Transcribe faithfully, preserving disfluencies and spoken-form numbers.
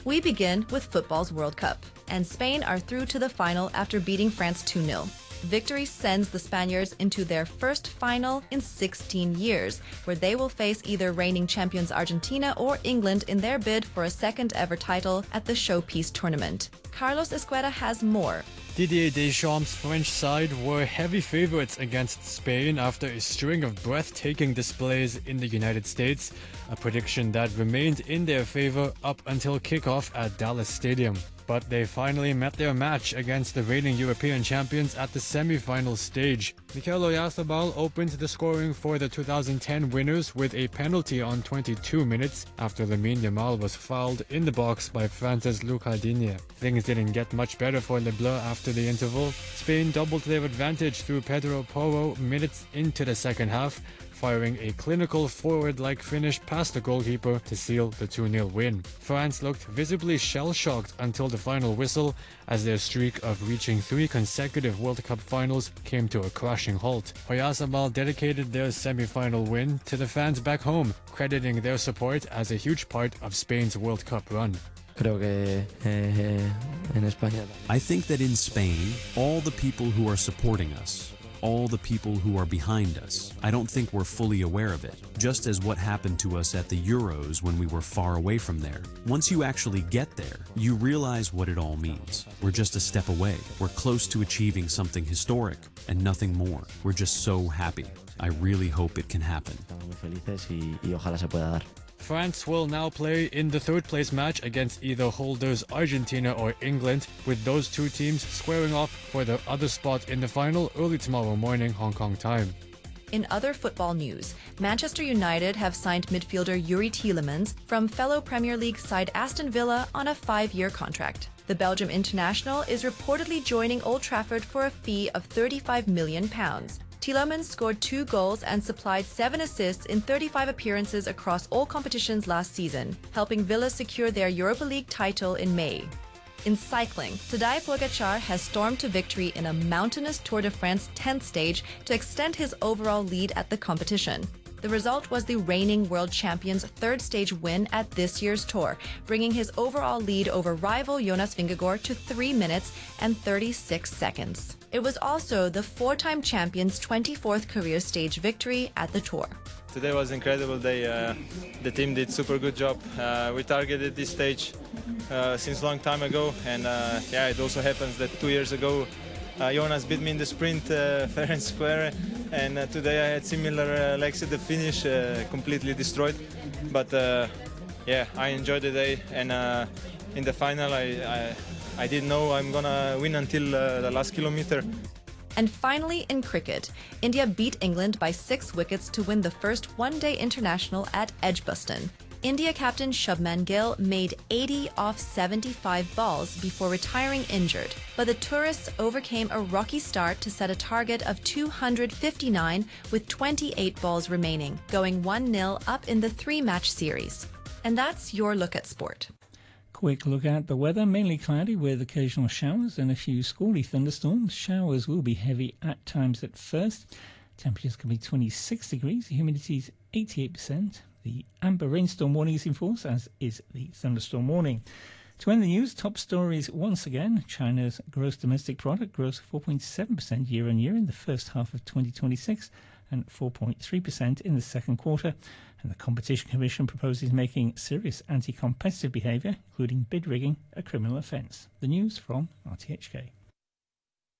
We begin with football's World Cup, and Spain are through to the final after beating France two nil. Victory sends the Spaniards into their first final in sixteen years, where they will face either reigning champions Argentina or England in their bid for a second ever title at the Showpiece tournament. Carlos Escuera has more. Didier Deschamps' French side were heavy favorites against Spain after a string of breathtaking displays in the United States, a prediction that remained in their favor up until kickoff at Dallas Stadium. But they finally met their match against the reigning European champions at the semi-final stage. Mikel Oyarzabal opened the scoring for the two thousand ten winners with a penalty on twenty-two minutes after Lamine Yamal was fouled in the box by France's Lucas Digne. Things didn't get much better for Les Bleus after the interval. Spain doubled their advantage through Pedro Porro minutes into the second half, firing a clinical forward-like finish past the goalkeeper to seal the two nil win. France looked visibly shell-shocked until the final whistle, as their streak of reaching three consecutive World Cup finals came to a crashing halt. Oyarzabal dedicated their semi-final win to the fans back home, crediting their support as a huge part of Spain's World Cup run. Creo que eh, en España. I think that in Spain, all the people who are supporting us, all the people who are behind us, I don't think we're fully aware of it, just as what happened to us at the Euros when we were far away from there. Once you actually get there, you realize what it all means. We're just a step away. We're close to achieving something historic and nothing more. We're just so happy. I really hope it can happen. Estamos muy felices y, y ojalá se pueda dar. France will now play in the third place match against either holders Argentina or England, with those two teams squaring off for the other spot in the final early tomorrow morning Hong Kong time. In other football news, Manchester United have signed midfielder Yuri Tielemans from fellow Premier League side Aston Villa on a five-year contract. The Belgium international is reportedly joining Old Trafford for a fee of thirty-five million pounds. Tielemans scored two goals and supplied seven assists in thirty-five appearances across all competitions last season, helping Villa secure their Europa League title in May. In cycling, Tadej Pogačar has stormed to victory in a mountainous Tour de France tenth stage to extend his overall lead at the competition. The result was the reigning world champion's third stage win at this year's Tour, bringing his overall lead over rival Jonas Vingegaard to three minutes and thirty-six seconds. It was also the four-time champion's twenty-fourth career stage victory at the Tour. Today was an incredible day. Uh, the team did super good job. Uh, we targeted this stage uh, since a long time ago, and uh, yeah, it also happens that two years ago uh, Jonas beat me in the sprint uh, fair and square, and uh, today I had similar uh, legs at the finish, uh, completely destroyed. But uh, yeah, I enjoyed the day, and uh, in the final I, I, I didn't know I'm gonna win until uh, the last kilometer. And finally, in cricket, India beat England by six wickets to win the first one-day international at Edgbaston. India captain Shubman Gill made eighty off seventy-five balls before retiring injured, but the tourists overcame a rocky start to set a target of two hundred fifty-nine with twenty-eight balls remaining, going one nil up in the three-match series. And that's your look at sport. Quick look at the weather, mainly cloudy with occasional showers and a few squally thunderstorms. Showers will be heavy at times at first. Temperatures can be twenty-six degrees, humidity is eighty-eight percent. The amber rainstorm warning is in force, as is the thunderstorm warning. To end the news, top stories once again. China's gross domestic product grows four point seven percent year on year in the first half of twenty twenty-six and four point three percent in the second quarter. And the Competition Commission proposes making serious anti-competitive behaviour, including bid rigging, a criminal offence. The news from R T H K.